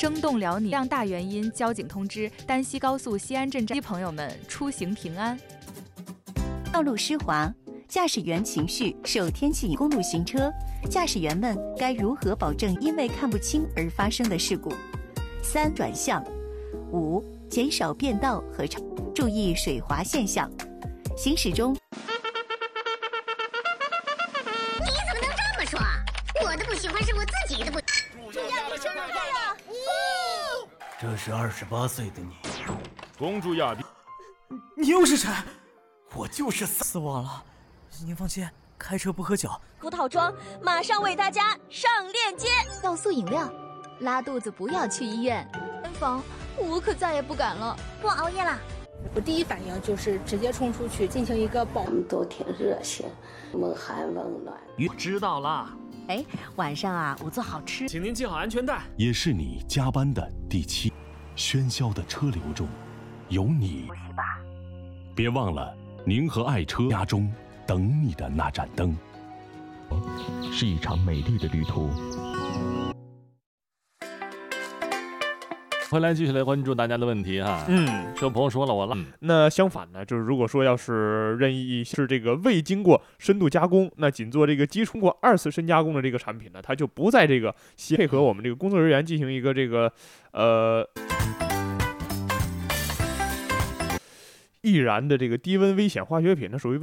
生动辽宁两大原因，交警通知丹西高速西安镇站朋友们出行平安。 道路湿滑，驾驶员情绪受天气影响。公路行车，驾驶员们该如何保证因为看不清而发生的事故？3. 转向。5. 减少变道和注意水滑现象。行驶中。 你怎么能这么说？我的不喜欢是我自己的不。 祝亚比生日快乐！ 这是28岁的你， 恭祝亚比。 你又是谁？我就是死我了。您放心，开车不喝酒。 葡萄庄马上为大家上链接。 酵素饮料，拉肚子不要去医院。分房，我可再也不敢了， 不熬夜了。 我第一反应就是直接冲出去进行一个保。 他们都挺热心，温寒温暖。 我知道了。 哎，晚上啊，我做好吃， 请您系好安全带。 也是你加班的第7，喧嚣的车流中，有你。别忘了，您和爱车家中等你的那盏灯， 是一场美丽的旅途。 回来继续来关注大家的问题哈。有朋友说了我了。 那相反呢，就是如果说要是任意是这个未经过深度加工，那仅做这个基础过2次深加工的这个产品呢，它就不在这个配合我们这个工作人员进行一个这个易燃的这个低温危险化学品，它属于